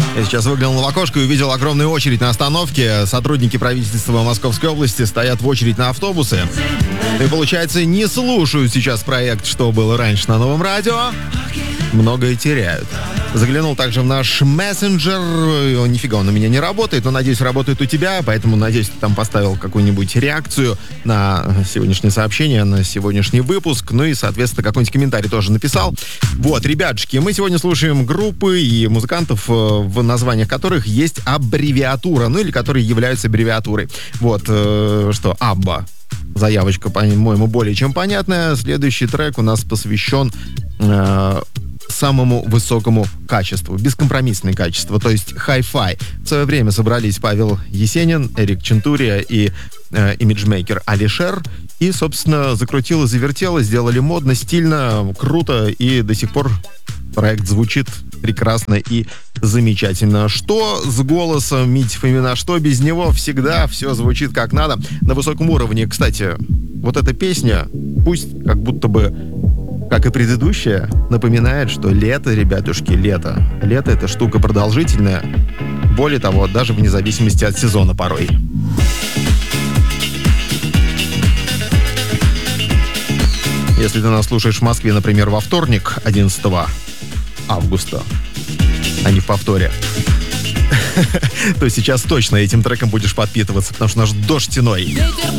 Я сейчас выглянул в окошко и увидел огромную очередь на остановке. Сотрудники правительства Московской области стоят в очередь на автобусы. И, получается, не слушают сейчас проект «Что было раньше» на Новом радио. Многое теряют. Заглянул также в наш мессенджер. Нифига он у меня не работает, но, надеюсь, работает у тебя. Поэтому, надеюсь, ты там поставил какую-нибудь реакцию на сегодняшнее сообщение, на сегодняшний выпуск. Ну и, соответственно, какой-нибудь комментарий тоже написал. Вот, ребятушки, мы сегодня слушаем группы и музыкантов, в названиях которых есть аббревиатура, ну или которые являются аббревиатурой. Вот, что, Абба. Заявочка, по-моему, более чем понятная. Следующий трек у нас посвящен самому высокому качеству, бескомпромиссное качество, то есть хай-фай. В свое время собрались Павел Есенин, Эрик Чентурия и имиджмейкер Алишер. И, собственно, закрутило, завертело, сделали модно, стильно, круто, и до сих пор проект звучит прекрасно и замечательно. Что с голосом Мити Фомина, что без него, всегда все звучит как надо, на высоком уровне. Кстати, вот эта песня, пусть как будто бы, как и предыдущая, напоминает, что лето, ребятушки, лето. Лето — это штука продолжительная. Более того, даже вне зависимости от сезона порой. Если ты нас слушаешь в Москве, например, во вторник, 11 августа, а не в повторе, то сейчас точно этим треком будешь подпитываться, потому что наш дождь стеной. Ветер